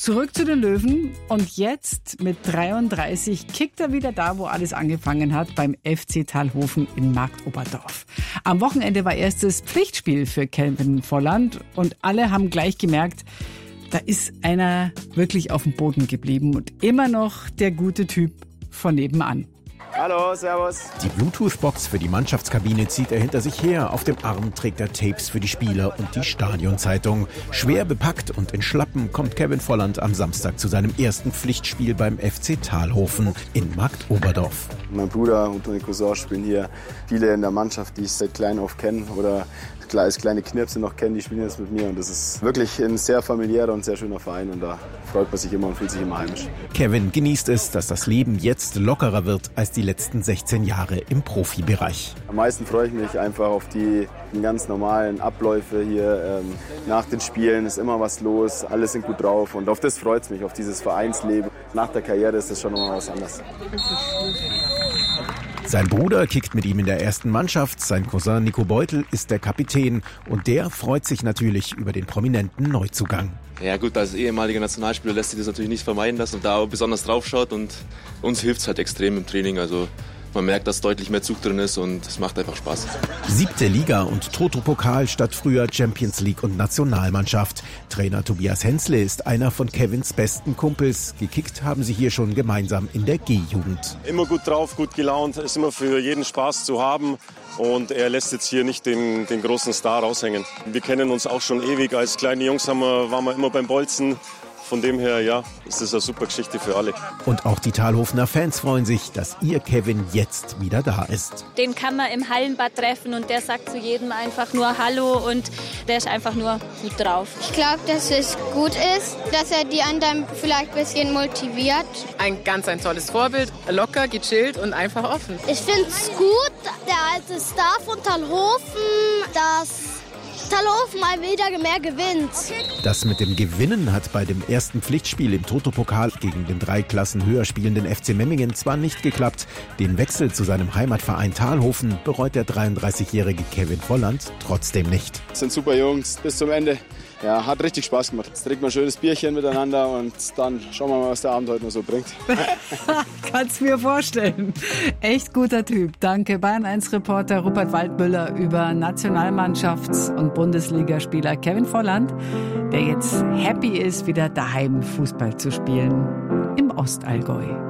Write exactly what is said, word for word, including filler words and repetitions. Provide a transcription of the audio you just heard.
Zurück zu den Löwen und jetzt mit dreiunddreißig kickt er wieder da, wo alles angefangen hat, beim F C Talhofen in Marktoberdorf. Am Wochenende war erstes Pflichtspiel für Kevin Volland und alle haben gleich gemerkt, da ist einer wirklich auf dem Boden geblieben und immer noch der gute Typ von nebenan. Hallo, servus. Die Bluetooth-Box für die Mannschaftskabine zieht er hinter sich her. Auf dem Arm trägt er Tapes für die Spieler und die Stadionzeitung. Schwer bepackt und in Schlappen kommt Kevin Volland am Samstag zu seinem ersten Pflichtspiel beim F C Talhofen in Marktoberdorf. Mein Bruder und meine Cousins spielen hier. Viele in der Mannschaft, die ich seit klein auf kenne oder als kleine Knirpse noch kennen, die spielen jetzt mit mir. Und das ist wirklich ein sehr familiärer und sehr schöner Verein. Und da freut man sich immer und fühlt sich immer heimisch. Kevin genießt es, dass das Leben jetzt lockerer wird als die letzten sechzehn Jahre im Profibereich. Am meisten freue ich mich einfach auf die, die ganz normalen Abläufe hier. Ähm, nach den Spielen ist immer was los, alle sind gut drauf. Und auf das freut es mich, auf dieses Vereinsleben. Nach der Karriere ist das schon noch mal was anderes. Sein Bruder kickt mit ihm in der ersten Mannschaft, sein Cousin Nico Beutel ist der Kapitän und der freut sich natürlich über den prominenten Neuzugang. Ja gut, als ehemaliger Nationalspieler lässt sich das natürlich nicht vermeiden, dass man da auch besonders drauf schaut und uns hilft es halt extrem im Training, also man merkt, dass deutlich mehr Zug drin ist und es macht einfach Spaß. Siebte Liga und Toto-Pokal statt früher Champions League und Nationalmannschaft. Trainer Tobias Hensle ist einer von Kevins besten Kumpels. Gekickt haben sie hier schon gemeinsam in der G-Jugend. Immer gut drauf, gut gelaunt, ist immer für jeden Spaß zu haben. Und er lässt jetzt hier nicht den, den großen Star raushängen. Wir kennen uns auch schon ewig. Als kleine Jungs haben wir, waren wir immer beim Bolzen. Von dem her, ja, ist das eine super Geschichte für alle. Und auch die Talhofener Fans freuen sich, dass ihr Kevin jetzt wieder da ist. Den kann man im Hallenbad treffen und der sagt zu jedem einfach nur Hallo und der ist einfach nur gut drauf. Ich glaube, dass es gut ist, dass er die anderen vielleicht ein bisschen motiviert. Ein ganz ein tolles Vorbild, locker, gechillt und einfach offen. Ich finde es gut, der alte Star von Talhofen, dass Talhofen mal wieder mehr gewinnt. Das mit dem Gewinnen hat bei dem ersten Pflichtspiel im Toto-Pokal gegen den drei Klassen höher spielenden F C Memmingen zwar nicht geklappt. Den Wechsel zu seinem Heimatverein Talhofen bereut der dreiunddreißigjährige Kevin Volland trotzdem nicht. Das sind super Jungs bis zum Ende. Ja, hat richtig Spaß gemacht. Jetzt trinken wir ein schönes Bierchen miteinander und dann schauen wir mal, was der Abend heute noch so bringt. Kannst mir vorstellen. Echt guter Typ. Danke Bayern eins Reporter Rupert Waldmüller über Nationalmannschafts- und Bundesligaspieler Kevin Volland, der jetzt happy ist, wieder daheim Fußball zu spielen im Ostallgäu.